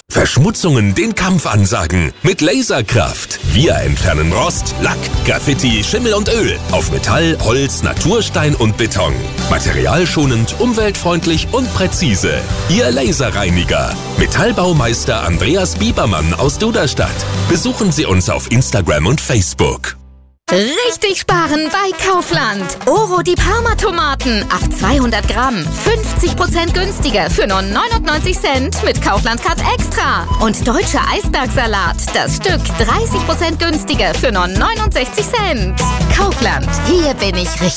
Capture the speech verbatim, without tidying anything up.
Verschmutzungen den Kampf ansagen mit Laserkraft. Wir entfernen Rost, Lack, Graffiti, Schimmel und Öl auf Metall, Holz, Naturstein und Beton. Materialschonend, umweltfreundlich und präzise. Ihr Laserreiniger. Metallbaumeister Andreas Biebermann aus Duderstadt. Besuchen Sie uns auf Instagram und Facebook. Richtig sparen bei Kaufland. Oro die Parma-Tomaten auf zweihundert Gramm. fünfzig Prozent günstiger für nur neunundneunzig Cent mit Kaufland Cut Extra. Und deutscher Eisbergsalat. Das Stück dreißig Prozent günstiger für nur neunundsechzig Cent. Kaufland. Hier bin ich richtig.